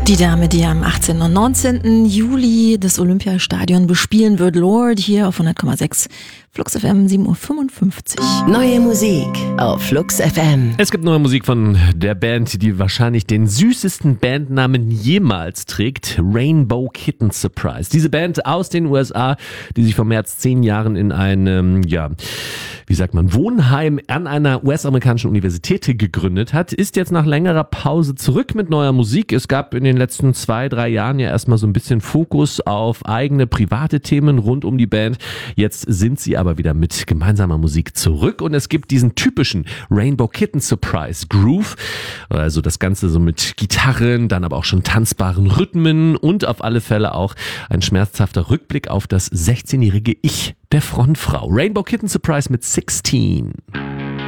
Die Dame, die am 18. und 19. Juli das Olympiastadion bespielen wird, Lord, hier auf 100,6 Flux FM, 7.55 Uhr. Neue Musik auf Flux FM. Es gibt neue Musik von der Band, die wahrscheinlich den süßesten Bandnamen jemals trägt, Rainbow Kitten Surprise. Diese Band aus den USA, die sich vor mehr als 10 Jahren in einem, Wohnheim an einer US-amerikanischen Universität gegründet hat, ist jetzt nach längerer Pause zurück mit neuer Musik. Es gab in den letzten 2-3 Jahren ja erstmal so ein bisschen Fokus auf eigene private Themen rund um die Band. Jetzt sind sie aber wieder mit gemeinsamer Musik zurück und es gibt diesen typischen Rainbow Kitten Surprise Groove, also das Ganze so mit Gitarren, dann aber auch schon tanzbaren Rhythmen und auf alle Fälle auch ein schmerzhafter Rückblick auf das 16-jährige Ich der Frontfrau. Rainbow Kitten Surprise mit 16.